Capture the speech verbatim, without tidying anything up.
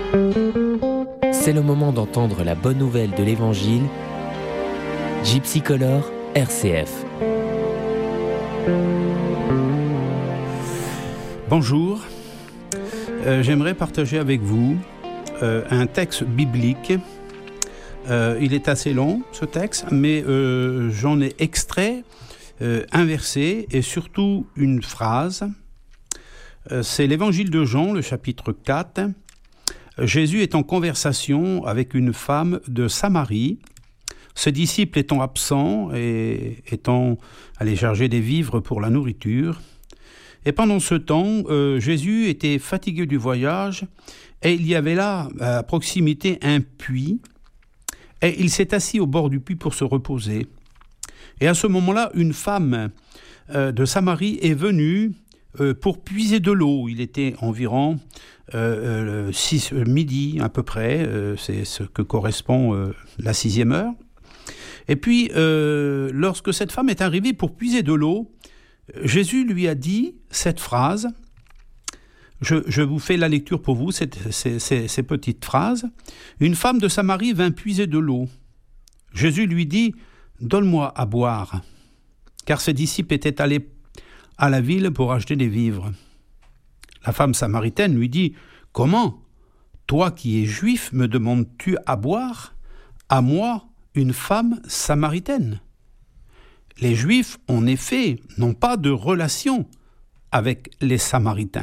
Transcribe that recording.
C'est le moment d'entendre la bonne nouvelle de l'Évangile. Gypsy Color, R C F. Bonjour, euh, j'aimerais partager avec vous euh, un texte biblique. Euh, il est assez long, ce texte, mais euh, j'en ai extrait euh, un verset et surtout une phrase. Euh, c'est l'Évangile de Jean, le chapitre quatre. Jésus est en conversation avec une femme de Samarie. Ses disciples étant absents et étant allés charger des vivres pour la nourriture. Et pendant ce temps, euh, Jésus était fatigué du voyage et il y avait là, à proximité, un puits. Et il s'est assis au bord du puits pour se reposer. Et à ce moment-là, une femme euh, de Samarie est venue euh, pour puiser de l'eau. Il était environ euh, six, euh, midi à peu près, euh, c'est ce que correspond euh, la sixième heure. Et puis, euh, lorsque cette femme est arrivée pour puiser de l'eau, Jésus lui a dit cette phrase. Je, je vous fais la lecture pour vous, cette, ces, ces, ces petites phrases. Une femme de Samarie vint puiser de l'eau. Jésus lui dit « Donne-moi à boire », car ses disciples étaient allés à la ville pour acheter des vivres. La femme samaritaine lui dit « Comment ? Toi qui es juif, me demandes-tu à boire ? À moi, une femme samaritaine ?» Les Juifs, en effet, n'ont pas de relation avec les Samaritains.